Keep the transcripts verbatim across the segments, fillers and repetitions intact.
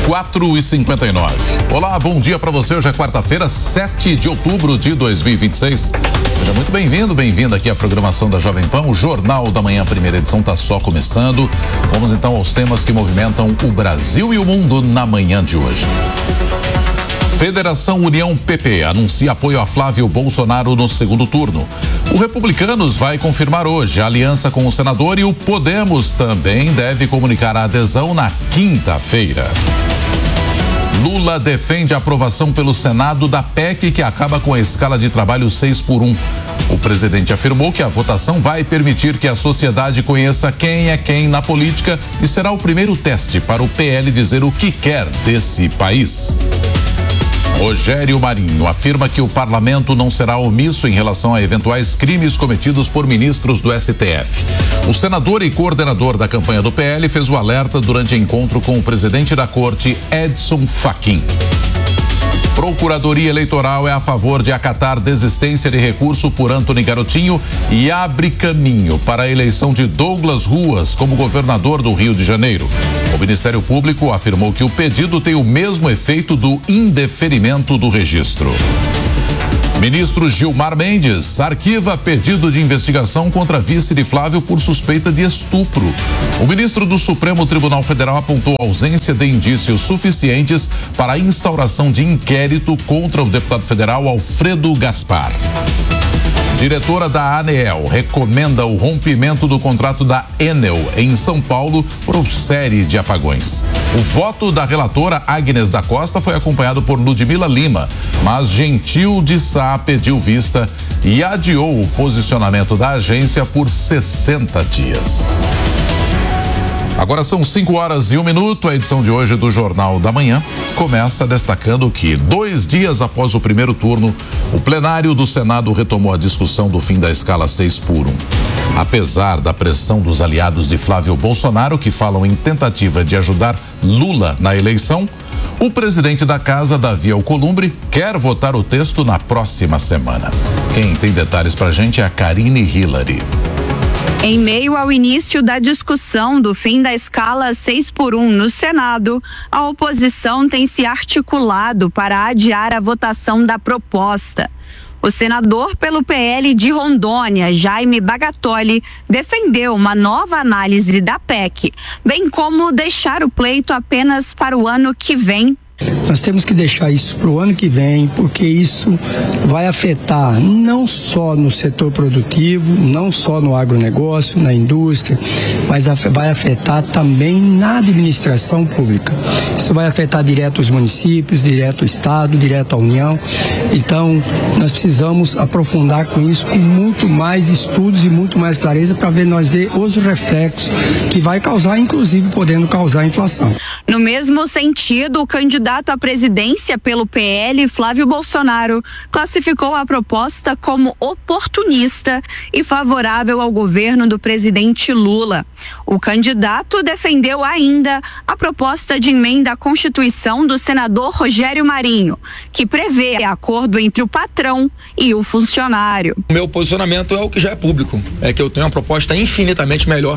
quatro e cinquenta e nove. Olá, bom dia para você. Hoje é quarta-feira, sete de outubro de dois mil e vinte e seis. Seja muito bem-vindo, bem-vindo aqui à programação da Jovem Pan. O Jornal da Manhã, primeira edição, está só começando. Vamos então aos temas que movimentam o Brasil e o mundo na manhã de hoje. Federação União P P anuncia apoio a Flávio Bolsonaro no segundo turno. O Republicanos vai confirmar hoje a aliança com o senador e o Podemos também deve comunicar a adesão na quinta-feira. Lula defende a aprovação pelo Senado da P E C que acaba com a escala de trabalho seis por um. O presidente afirmou que a votação vai permitir que a sociedade conheça quem é quem na política e será o primeiro teste para o P L dizer o que quer desse país. Rogério Marinho afirma que o parlamento não será omisso em relação a eventuais crimes cometidos por ministros do S T F. O senador e coordenador da campanha do P L fez o alerta durante encontro com o presidente da corte, Edson Fachin. Procuradoria Eleitoral é a favor de acatar desistência de recurso por Antony Garotinho e abre caminho para a eleição de Douglas Ruas como governador do Rio de Janeiro. O Ministério Público afirmou que o pedido tem o mesmo efeito do indeferimento do registro. Ministro Gilmar Mendes arquiva pedido de investigação contra vice de Flávio por suspeita de estupro. O ministro do Supremo Tribunal Federal apontou ausência de indícios suficientes para a instauração de inquérito contra o deputado federal Alfredo Gaspar. Diretora da ANEEL recomenda o rompimento do contrato da Enel em São Paulo por série de apagões. O voto da relatora Agnes da Costa foi acompanhado por Ludmila Lima, mas Gentil de Sá pediu vista e adiou o posicionamento da agência por sessenta dias. Agora são cinco horas e um minuto. A edição de hoje do Jornal da Manhã começa destacando que, dois dias após o primeiro turno, o plenário do Senado retomou a discussão do fim da escala seis por um. Apesar da pressão dos aliados de Flávio Bolsonaro, que falam em tentativa de ajudar Lula na eleição, o presidente da casa, Davi Alcolumbre, quer votar o texto na próxima semana. Quem tem detalhes pra gente é a Karine Hillary. Em meio ao início da discussão do fim da escala seis por um no Senado, a oposição tem se articulado para adiar a votação da proposta. O senador pelo P L de Rondônia, Jaime Bagatoli, defendeu uma nova análise da P E C, bem como deixar o pleito apenas para o ano que vem. Nós temos que deixar isso para o ano que vem, porque isso vai afetar não só no setor produtivo, não só no agronegócio, na indústria, mas vai afetar também na administração pública. Isso vai afetar direto os municípios, direto o Estado, direto a União. Então, nós precisamos aprofundar com isso, com muito mais estudos e muito mais clareza, para ver nós ver os reflexos que vai causar, inclusive podendo causar inflação. No mesmo sentido, o candidato à presidência pelo P L, Flávio Bolsonaro, classificou a proposta como oportunista e favorável ao governo do presidente Lula. O candidato defendeu ainda a proposta de emenda à Constituição do senador Rogério Marinho, que prevê acordo entre o patrão e o funcionário. O meu posicionamento é o que já é público, é que eu tenho uma proposta infinitamente melhor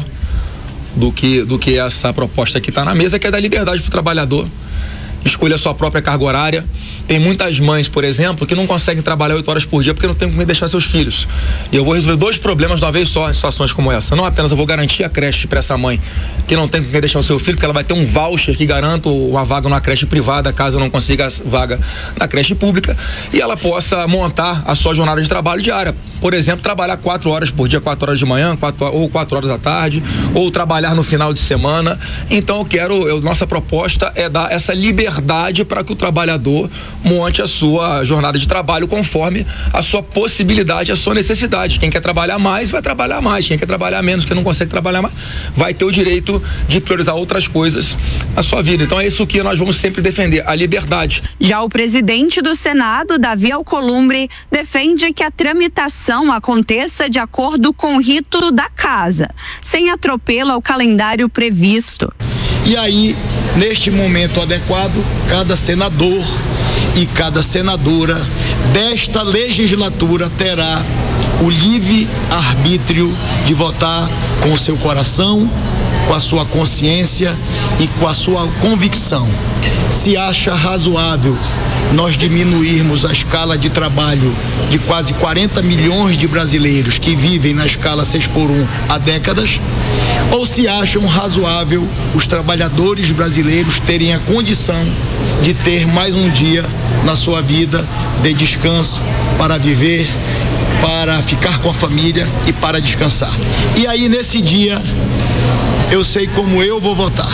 do que, do que essa proposta que está na mesa, que é da liberdade para o trabalhador escolher a sua própria carga horária. Tem muitas mães, por exemplo, que não conseguem trabalhar oito horas por dia porque não tem como deixar seus filhos. E eu vou resolver dois problemas de uma vez só em situações como essa. Não apenas eu vou garantir a creche para essa mãe que não tem com quem deixar o seu filho, porque ela vai ter um voucher que garanta uma vaga numa creche privada caso não consiga vaga na creche pública, e ela possa montar a sua jornada de trabalho diária. Por exemplo, trabalhar quatro horas por dia, quatro horas de manhã, quatro, ou quatro horas da tarde, ou trabalhar no final de semana. Então eu quero, eu, nossa proposta é dar essa liberdade para que o trabalhador monte a sua jornada de trabalho conforme a sua possibilidade, a sua necessidade. Quem quer trabalhar mais, vai trabalhar mais. Quem quer trabalhar menos, quem não consegue trabalhar mais, vai ter o direito de priorizar outras coisas na sua vida. Então é isso que nós vamos sempre defender, a liberdade. Já o presidente do Senado, Davi Alcolumbre, defende que a tramitação aconteça de acordo com o rito da casa, sem atropelo ao calendário previsto. E aí, neste momento adequado, cada senador e cada senadora desta legislatura terá o livre arbítrio de votar com o seu coração com a sua consciência e com a sua convicção. Se acha razoável nós diminuirmos a escala de trabalho de quase quarenta milhões de brasileiros que vivem na escala seis por um há décadas, ou se acham razoável os trabalhadores brasileiros terem a condição de ter mais um dia na sua vida de descanso para viver, para ficar com a família e para descansar. E aí nesse dia eu sei como eu vou votar.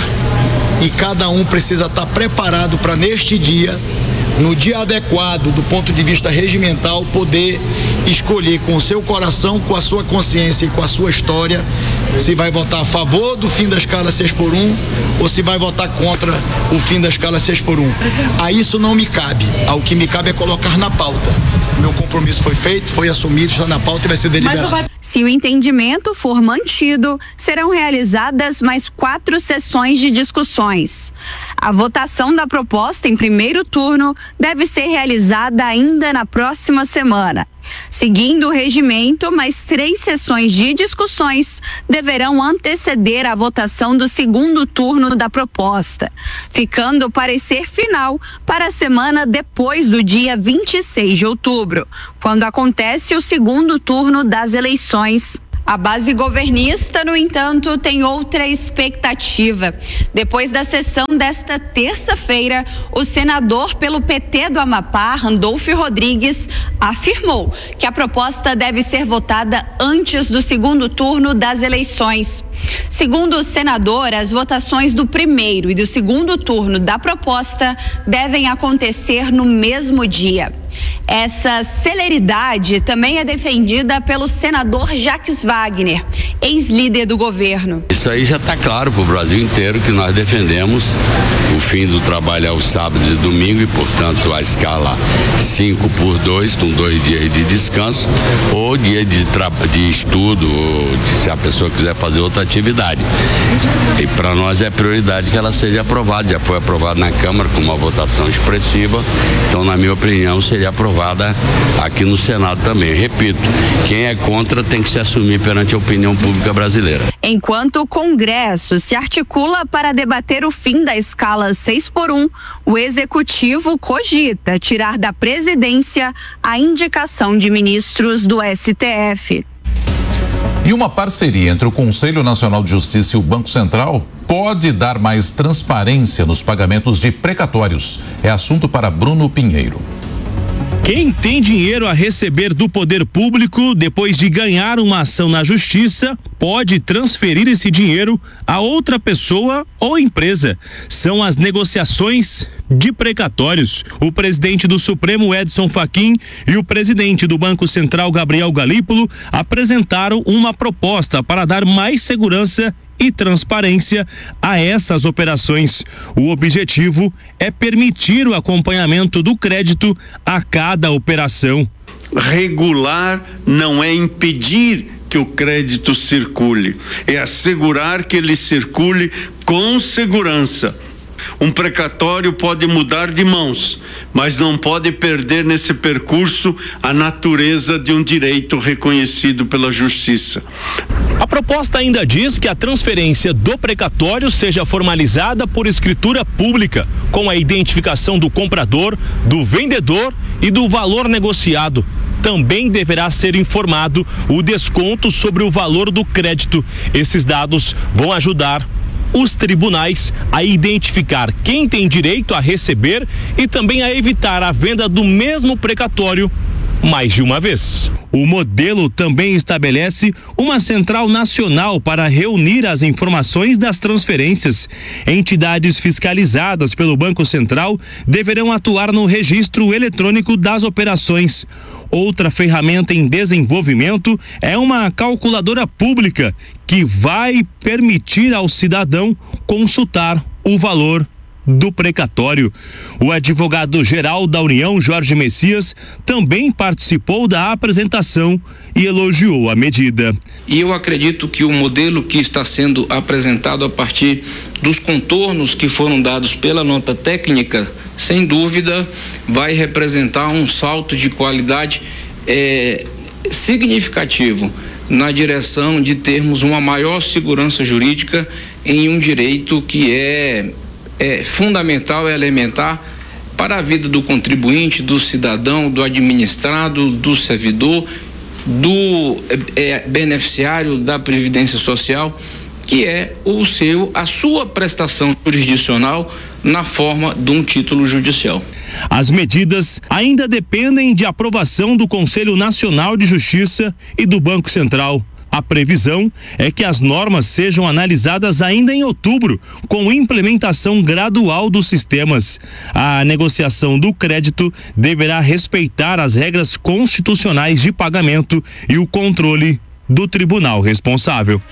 E cada um precisa estar preparado para neste dia, no dia adequado do ponto de vista regimental, poder escolher com o seu coração, com a sua consciência e com a sua história, se vai votar a favor do fim da escala seis por um ou se vai votar contra o fim da escala seis por um. A isso não me cabe. Ao que me cabe é colocar na pauta. Meu compromisso foi feito, foi assumido, está na pauta e vai ser deliberado. Se o entendimento for mantido, serão realizadas mais quatro sessões de discussões. A votação da proposta em primeiro turno deve ser realizada ainda na próxima semana. Seguindo o regimento, mais três sessões de discussões deverão anteceder a votação do segundo turno da proposta, ficando o parecer final para a semana depois do dia vinte e seis de outubro, quando acontece o segundo turno das eleições. A base governista, no entanto, tem outra expectativa. Depois da sessão desta terça-feira, o senador pelo P T do Amapá, Randolfo Rodrigues, afirmou que a proposta deve ser votada antes do segundo turno das eleições. Segundo o senador, as votações do primeiro e do segundo turno da proposta devem acontecer no mesmo dia. Essa celeridade também é defendida pelo senador Jacques Wagner, ex-líder do governo. Isso aí já está claro para o Brasil inteiro que nós defendemos o fim do trabalho aos sábados e domingo e, portanto, a escala cinco por dois, com dois dias de descanso, ou dia de, de estudo, ou de, se a pessoa quiser fazer outra atividade. E para nós é prioridade que ela seja aprovada. Já foi aprovada na Câmara com uma votação expressiva, então, na minha opinião, seria aprovada aqui no Senado também. Repito, quem é contra tem que se assumir perante a opinião pública brasileira. Enquanto o Congresso se articula para debater o fim da escala seis por um, o Executivo cogita tirar da presidência a indicação de ministros do S T F. E uma parceria entre o Conselho Nacional de Justiça e o Banco Central pode dar mais transparência nos pagamentos de precatórios. É assunto para Bruno Pinheiro. Quem tem dinheiro a receber do poder público depois de ganhar uma ação na justiça pode transferir esse dinheiro a outra pessoa ou empresa. São as negociações de precatórios. O presidente do Supremo, Edson Fachin, e o presidente do Banco Central, Gabriel Galípolo, apresentaram uma proposta para dar mais segurança e transparência a essas operações. O objetivo é permitir o acompanhamento do crédito a cada operação. Regular não é impedir que o crédito circule, é assegurar que ele circule com segurança. Um precatório pode mudar de mãos, mas não pode perder nesse percurso a natureza de um direito reconhecido pela justiça. A proposta ainda diz que a transferência do precatório seja formalizada por escritura pública, com a identificação do comprador, do vendedor e do valor negociado. Também deverá ser informado o desconto sobre o valor do crédito. Esses dados vão ajudar os tribunais a identificar quem tem direito a receber e também a evitar a venda do mesmo precatório mais de uma vez. O modelo também estabelece uma central nacional para reunir as informações das transferências. Entidades fiscalizadas pelo Banco Central deverão atuar no registro eletrônico das operações. Outra ferramenta em desenvolvimento é uma calculadora pública que vai permitir ao cidadão consultar o valor do precatório. O advogado-geral da União, Jorge Messias, também participou da apresentação e elogiou a medida. E eu acredito que o modelo que está sendo apresentado a partir dos contornos que foram dados pela nota técnica, sem dúvida, vai representar um salto de qualidade é, significativo na direção de termos uma maior segurança jurídica em um direito que é, é fundamental, é elementar para a vida do contribuinte, do cidadão, do administrado, do servidor, do é, beneficiário da Previdência Social, que é o seu, a sua prestação jurisdicional na forma de um título judicial. As medidas ainda dependem de aprovação do Conselho Nacional de Justiça e do Banco Central. A previsão é que as normas sejam analisadas ainda em outubro, com implementação gradual dos sistemas. A negociação do crédito deverá respeitar as regras constitucionais de pagamento e o controle do tribunal responsável.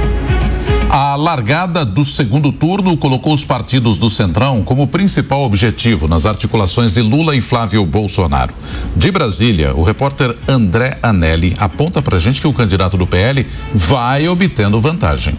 A largada do segundo turno colocou os partidos do Centrão como principal objetivo nas articulações de Lula e Flávio Bolsonaro. De Brasília, o repórter André Anelli aponta pra gente que o candidato do P L vai obtendo vantagem.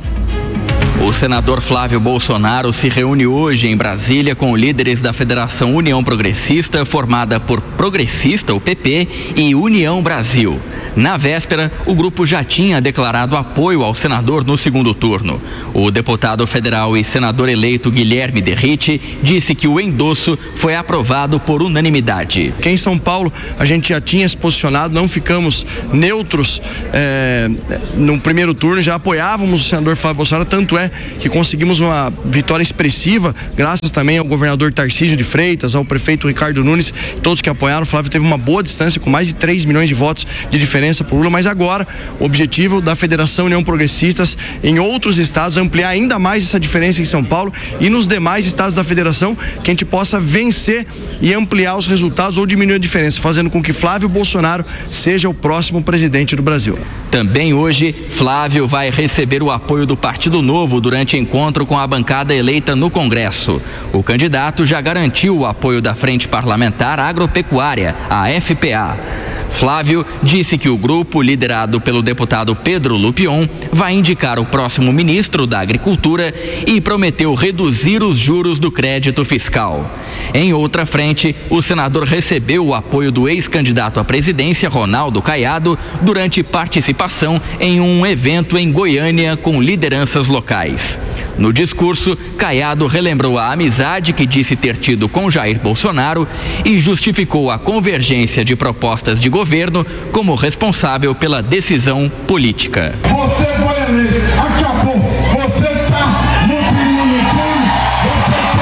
O senador Flávio Bolsonaro se reúne hoje em Brasília com líderes da Federação União Progressista, formada por Progressista, o P P, e União Brasil. Na véspera, o grupo já tinha declarado apoio ao senador no segundo turno. O deputado federal e senador eleito Guilherme Derrite disse que o endosso foi aprovado por unanimidade. Aqui em São Paulo, a gente já tinha se posicionado, não ficamos neutros é, no primeiro turno, já apoiávamos o senador Flávio Bolsonaro, tanto é que conseguimos uma vitória expressiva, graças também ao governador Tarcísio de Freitas, ao prefeito Ricardo Nunes, todos que apoiaram. O Flávio teve uma boa distância, com mais de três milhões de votos de diferença por Lula, mas agora o objetivo da Federação União Progressistas em outros estados, ampliar ainda mais essa diferença em São Paulo e nos demais estados da federação, que a gente possa vencer e ampliar os resultados ou diminuir a diferença, fazendo com que Flávio Bolsonaro seja o próximo presidente do Brasil. Também hoje, Flávio vai receber o apoio do Partido Novo durante encontro com a bancada eleita no Congresso. O candidato já garantiu o apoio da Frente Parlamentar Agropecuária, a F P A. Flávio disse que o grupo, liderado pelo deputado Pedro Lupion, vai indicar o próximo ministro da Agricultura e prometeu reduzir os juros do crédito fiscal. Em outra frente, o senador recebeu o apoio do ex-candidato à presidência, Ronaldo Caiado, durante participação em um evento em Goiânia com lideranças locais. No discurso, Caiado relembrou a amizade que disse ter tido com Jair Bolsonaro e justificou a convergência de propostas de governo como responsável pela decisão política. Você vai eleger, acabou, você está no segundo turno, você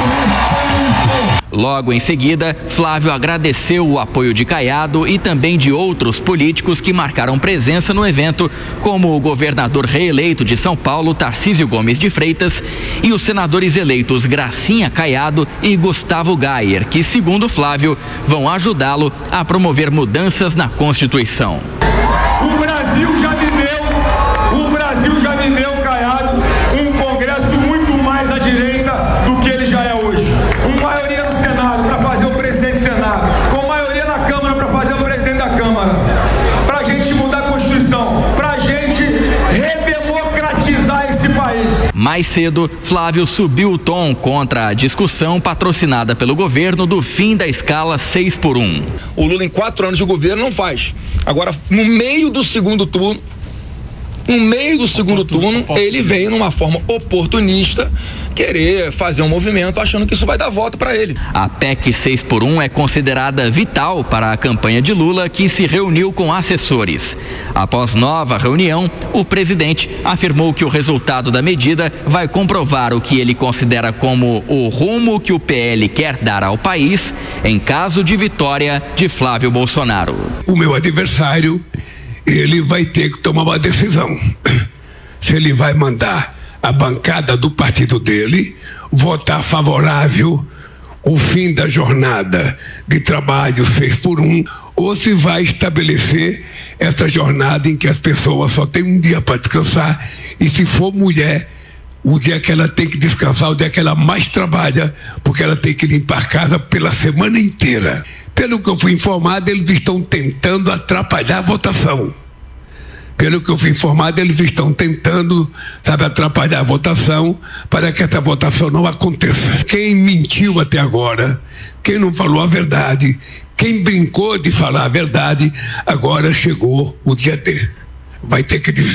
está no Logo em seguida, Flávio agradeceu o apoio de Caiado e também de outros políticos que marcaram presença no evento, como o governador reeleito de São Paulo, Tarcísio Gomes de Freitas, e os senadores eleitos Gracinha Caiado e Gustavo Gayer, que, segundo Flávio, vão ajudá-lo a promover mudanças na Constituição. O Brasil já me deu, o Brasil já me deu, Caiado, um Congresso muito mais à direita do que ele já é hoje. Uma maioria no Senado para fazer o presidente do Senado, com maioria na Câmara para fazer o presidente da Câmara, para a gente mudar a Constituição, para a gente redemocratizar esse país. Mais cedo, Flávio subiu o tom contra a discussão patrocinada pelo governo do fim da escala seis por um. O Lula, em quatro anos de governo, não faz. Agora, no meio do segundo turno, no meio do segundo turno, ele veio numa forma oportunista querer fazer um movimento achando que isso vai dar voto para ele. A P E C seis por um é considerada vital para a campanha de Lula, que se reuniu com assessores. Após nova reunião, o presidente afirmou que o resultado da medida vai comprovar o que ele considera como o rumo que o P L quer dar ao país em caso de vitória de Flávio Bolsonaro. O meu adversário, ele vai ter que tomar uma decisão. Se ele vai mandar a bancada do partido dele votar favorável o fim da jornada de trabalho seis por um, ou se vai estabelecer essa jornada em que as pessoas só têm um dia para descansar, e se for mulher, o dia que ela tem que descansar, o dia que ela mais trabalha, porque ela tem que limpar a casa pela semana inteira. Pelo que eu fui informado, eles estão tentando atrapalhar a votação. Pelo que eu fui informado, eles estão tentando, sabe, atrapalhar a votação para que essa votação não aconteça. Quem mentiu até agora, quem não falou a verdade, quem brincou de falar a verdade, agora chegou o dia D. Vai ter que dizer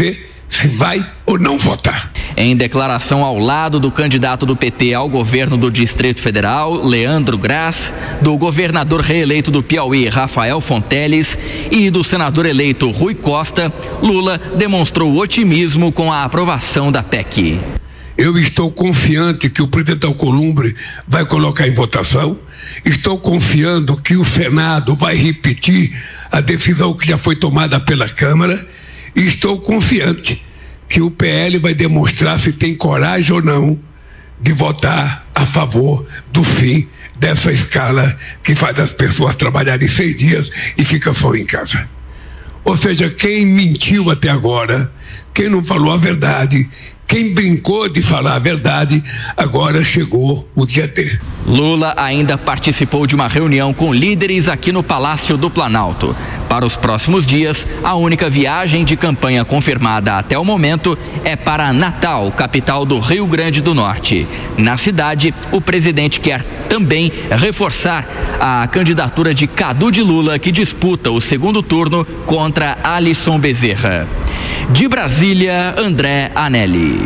se vai ou não votar. Em declaração ao lado do candidato do P T ao governo do Distrito Federal, Leandro Graz, do governador reeleito do Piauí, Rafael Fonteles, e do senador eleito Rui Costa, Lula demonstrou otimismo com a aprovação da P E C. Eu estou confiante que o presidente Alcolumbre vai colocar em votação. Estou confiando que o Senado vai repetir a decisão que já foi tomada pela Câmara. E estou confiante que o P L vai demonstrar se tem coragem ou não de votar a favor do fim dessa escala que faz as pessoas trabalharem seis dias e ficam só em casa. Ou seja, quem mentiu até agora, quem não falou a verdade, quem brincou de falar a verdade, agora chegou o dia D. Lula ainda participou de uma reunião com líderes aqui no Palácio do Planalto. Para os próximos dias, a única viagem de campanha confirmada até o momento é para Natal, capital do Rio Grande do Norte. Na cidade, o presidente quer também reforçar a candidatura de Cadu de Lula, que disputa o segundo turno contra Alisson Bezerra. De Brasília, André Anelli.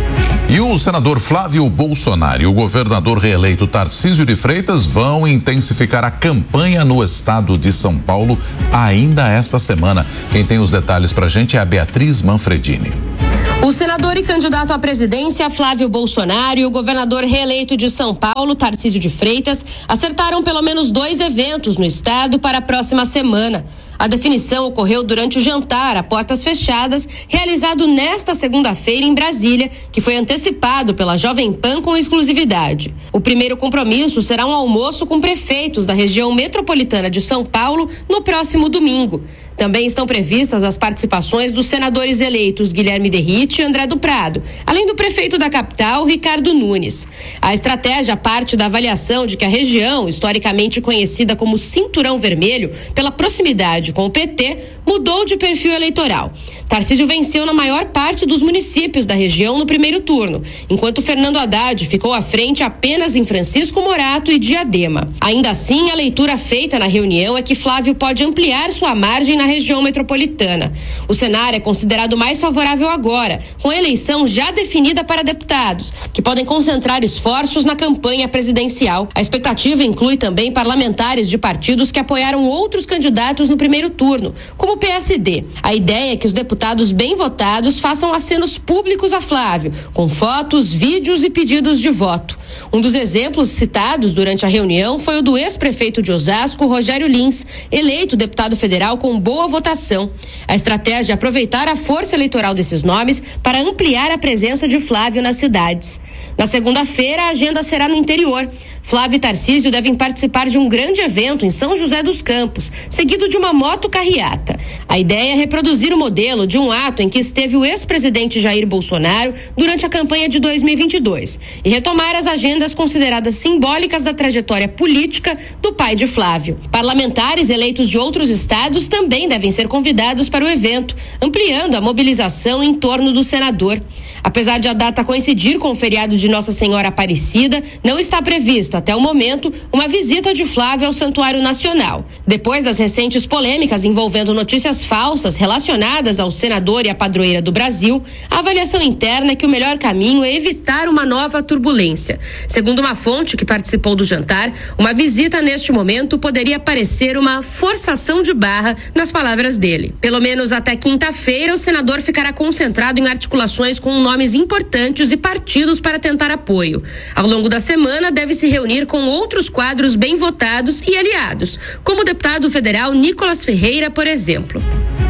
E o senador Flávio Bolsonaro e o governador reeleito Tarcísio de Freitas vão intensificar a campanha no estado de São Paulo ainda esta semana. Quem tem os detalhes pra gente é a Beatriz Manfredini. O senador e candidato à presidência Flávio Bolsonaro e o governador reeleito de São Paulo, Tarcísio de Freitas, acertaram pelo menos dois eventos no estado para a próxima semana. A definição ocorreu durante o jantar a portas fechadas, realizado nesta segunda-feira em Brasília, que foi antecipado pela Jovem Pan com exclusividade. O primeiro compromisso será um almoço com prefeitos da região metropolitana de São Paulo no próximo domingo. Também estão previstas as participações dos senadores eleitos Guilherme Derrite e André do Prado, além do prefeito da capital, Ricardo Nunes. A estratégia parte da avaliação de que a região, historicamente conhecida como Cinturão Vermelho, pela proximidade com o P T, mudou de perfil eleitoral. Tarcísio venceu na maior parte dos municípios da região no primeiro turno, enquanto Fernando Haddad ficou à frente apenas em Francisco Morato e Diadema. Ainda assim, a leitura feita na reunião é que Flávio pode ampliar sua margem na região metropolitana. O cenário é considerado mais favorável agora, com a eleição já definida para deputados, que podem concentrar esforços na campanha presidencial. A expectativa inclui também parlamentares de partidos que apoiaram outros candidatos no primeiro turno, como o P S D. A ideia é que os deputados bem votados façam acenos públicos a Flávio, com fotos, vídeos e pedidos de voto. Um dos exemplos citados durante a reunião foi o do ex-prefeito de Osasco, Rogério Lins, eleito deputado federal com boa votação. A estratégia é aproveitar a força eleitoral desses nomes para ampliar a presença de Flávio nas cidades. Na segunda-feira, a agenda será no interior. Flávio e Tarcísio devem participar de um grande evento em São José dos Campos, seguido de uma motocarreata. A ideia é reproduzir o modelo de um ato em que esteve o ex-presidente Jair Bolsonaro durante a campanha de dois mil e vinte e dois e retomar as agendas consideradas simbólicas da trajetória política do pai de Flávio. Parlamentares eleitos de outros estados também devem ser convidados para o evento, ampliando a mobilização em torno do senador. Apesar de a data coincidir com o feriado de Nossa Senhora Aparecida, não está previsto, até o momento, uma visita de Flávio ao Santuário Nacional. Depois das recentes polêmicas envolvendo notícias falsas relacionadas ao senador e à padroeira do Brasil, a avaliação interna é que o melhor caminho é evitar uma nova turbulência. Segundo uma fonte que participou do jantar, uma visita neste momento poderia parecer uma forçação de barra, nas palavras dele. Pelo menos até quinta-feira, o senador ficará concentrado em articulações com nomes importantes e partidos para tentar apoio. Ao longo da semana, deve se reunir com outros quadros bem votados e aliados, como o deputado federal Nicolas Ferreira, por exemplo.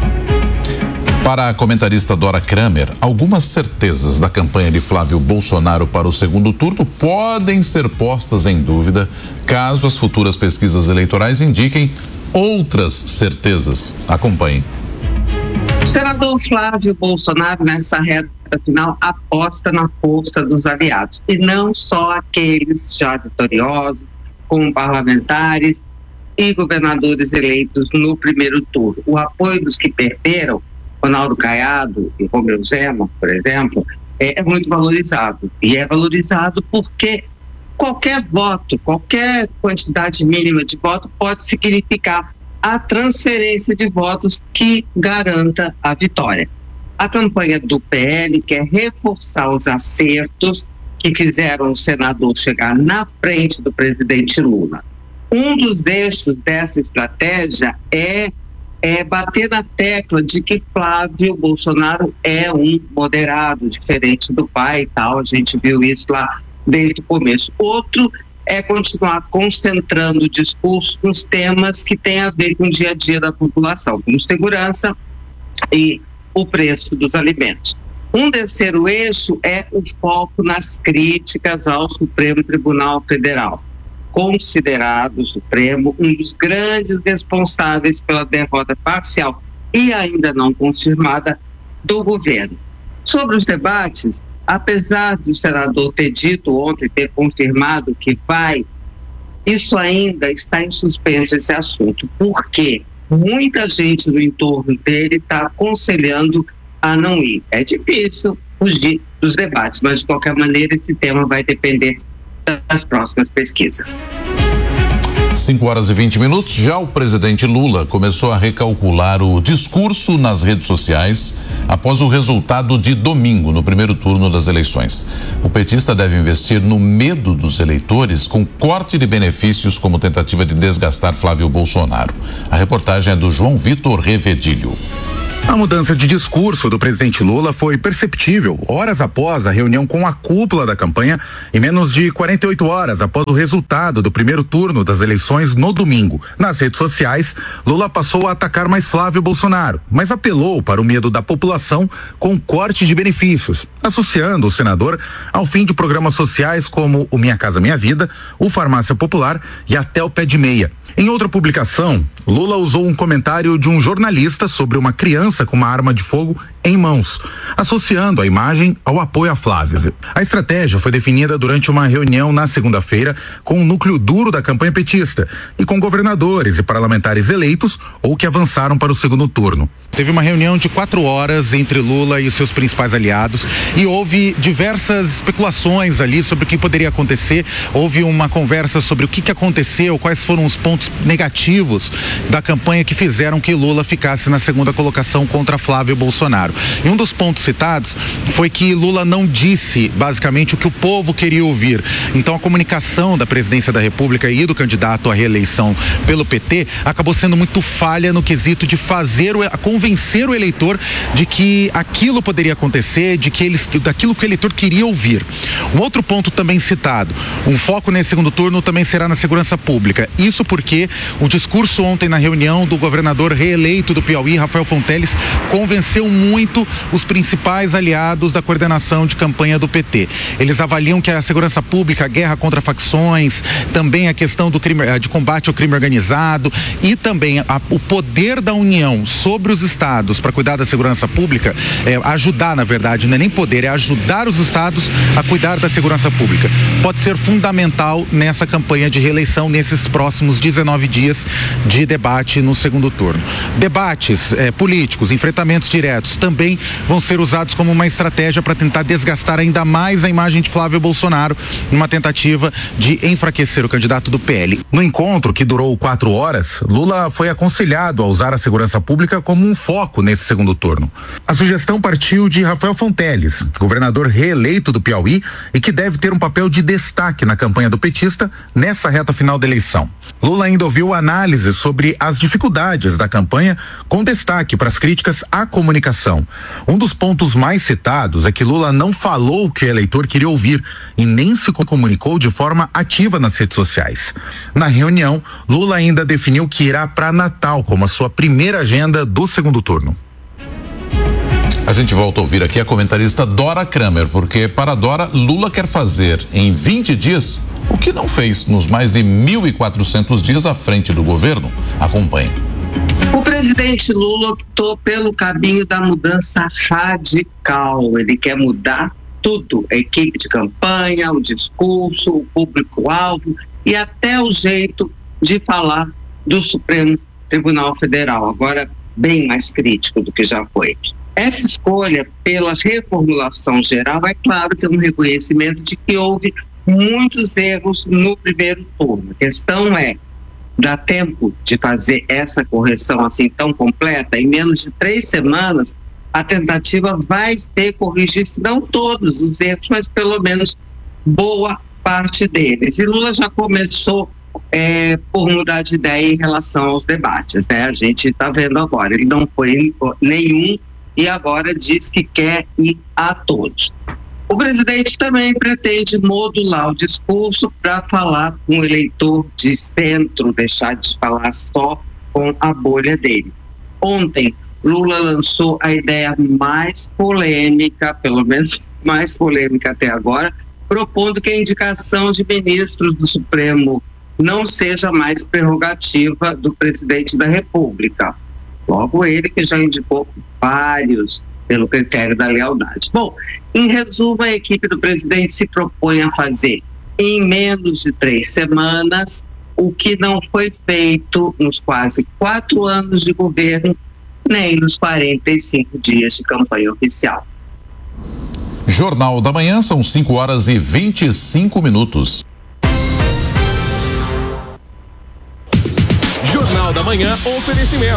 Para a comentarista Dora Kramer, algumas certezas da campanha de Flávio Bolsonaro para o segundo turno podem ser postas em dúvida caso as futuras pesquisas eleitorais indiquem outras certezas. Acompanhe. O senador Flávio Bolsonaro, nessa reta final, aposta na força dos aliados, e não só aqueles já vitoriosos, como parlamentares e governadores eleitos no primeiro turno. O apoio dos que perderam, Ronaldo Caiado e Romeu Zema, por exemplo, é muito valorizado. E é valorizado porque qualquer voto, qualquer quantidade mínima de voto pode significar a transferência de votos que garanta a vitória. A campanha do P L quer reforçar os acertos que fizeram o senador chegar na frente do presidente Lula. Um dos eixos dessa estratégia é, é bater na tecla de que Flávio Bolsonaro é um moderado, diferente do pai e tal, a gente viu isso lá desde o começo. Outro é continuar concentrando o discurso nos temas que têm a ver com o dia a dia da população, como segurança e o preço dos alimentos. Um terceiro eixo é o foco nas críticas ao Supremo Tribunal Federal, considerado o Supremo um dos grandes responsáveis pela derrota parcial e ainda não confirmada do governo. Sobre os debates, apesar do senador ter dito ontem, ter confirmado que vai, isso ainda está em suspenso, esse assunto, porque muita gente no entorno dele está aconselhando a não ir. É difícil fugir dos debates, mas de qualquer maneira esse tema vai depender das próximas pesquisas. cinco horas e vinte minutos, já o presidente Lula começou a recalcular o discurso nas redes sociais após o resultado de domingo, no primeiro turno das eleições. O petista deve investir no medo dos eleitores com corte de benefícios como tentativa de desgastar Flávio Bolsonaro. A reportagem é do João Vitor Revedilho. A mudança de discurso do presidente Lula foi perceptível horas após a reunião com a cúpula da campanha e menos de quarenta e oito horas após o resultado do primeiro turno das eleições no domingo. Nas redes sociais, Lula passou a atacar mais Flávio Bolsonaro, mas apelou para o medo da população com corte de benefícios, associando o senador ao fim de programas sociais como o Minha Casa Minha Vida, o Farmácia Popular e até o Pé de Meia. Em outra publicação, Lula usou um comentário de um jornalista sobre uma criança com uma arma de fogo em mãos, associando a imagem ao apoio a Flávio. A estratégia foi definida durante uma reunião na segunda-feira com o núcleo duro da campanha petista e com governadores e parlamentares eleitos ou que avançaram para o segundo turno. Teve uma reunião de quatro horas entre Lula e os seus principais aliados e houve diversas especulações ali sobre o que poderia acontecer. Houve uma conversa sobre o que, que aconteceu, quais foram os pontos negativos da campanha que fizeram que Lula ficasse na segunda colocação contra Flávio Bolsonaro. E um dos pontos citados foi que Lula não disse basicamente o que o povo queria ouvir. Então a comunicação da presidência da República e do candidato à reeleição pelo P T acabou sendo muito falha no quesito de fazer o, a convencer o eleitor de que aquilo poderia acontecer, de que eles, daquilo que o eleitor queria ouvir. Um outro ponto também citado, um foco nesse segundo turno também será na segurança pública. Isso porque o discurso ontem na reunião do governador reeleito do Piauí, Rafael Fonteles, convenceu muito os principais aliados da coordenação de campanha do P T. Eles avaliam que a segurança pública, a guerra contra facções, também a questão do crime, de combate ao crime organizado e também a, o poder da União sobre os estados para cuidar da segurança pública, é, ajudar, na verdade, não é nem poder, é ajudar os estados a cuidar da segurança pública. Pode ser fundamental nessa campanha de reeleição, nesses próximos dezenove dias de debate no segundo turno. Debates é, políticos, enfrentamentos diretos também vão ser usados como uma estratégia para tentar desgastar ainda mais a imagem de Flávio Bolsonaro, numa tentativa de enfraquecer o candidato do P L. No encontro, que durou quatro horas, Lula foi aconselhado a usar a segurança pública como um foco nesse segundo turno. A sugestão partiu de Rafael Fonteles, governador reeleito do Piauí e que deve ter um papel de destaque na campanha do petista nessa reta final da eleição. Lula ainda ouviu análise sobre as dificuldades da campanha, com destaque para as críticas à comunicação. Um dos pontos mais citados é que Lula não falou o que o eleitor queria ouvir e nem se comunicou de forma ativa nas redes sociais. Na reunião, Lula ainda definiu que irá para Natal como a sua primeira agenda do segundo turno. A gente volta a ouvir aqui a comentarista Dora Kramer, porque para Dora, Lula quer fazer em vinte dias o que não fez nos mais de mil e quatrocentos dias à frente do governo. Acompanhe. O presidente Lula optou pelo caminho da mudança radical. Ele quer mudar tudo, a equipe de campanha, o discurso, o público-alvo e até o jeito de falar do Supremo Tribunal Federal, agora bem mais crítico do que já foi. Essa escolha pela reformulação geral é claro que é um reconhecimento de que houve muitos erros no primeiro turno. A questão é, dá tempo de fazer essa correção assim tão completa? Em menos de três semanas, a tentativa vai ser corrigir, se não todos os erros, mas pelo menos boa parte deles. E Lula já começou é, por mudar de ideia em relação aos debates, né? A gente está vendo agora, ele não foi nenhum e agora diz que quer ir a todos. O presidente também pretende modular o discurso para falar com o eleitor de centro, deixar de falar só com a bolha dele. Ontem, Lula lançou a ideia mais polêmica, pelo menos mais polêmica até agora, propondo que a indicação de ministros do Supremo não seja mais prerrogativa do presidente da República. Logo ele que já indicou vários pelo critério da lealdade. Bom, em resumo, a equipe do presidente se propõe a fazer em menos de três semanas o que não foi feito nos quase quatro anos de governo, nem nos quarenta e cinco dias de campanha oficial. Jornal da Manhã, são cinco horas e vinte e cinco minutos. Jornal da Manhã, oferecimento.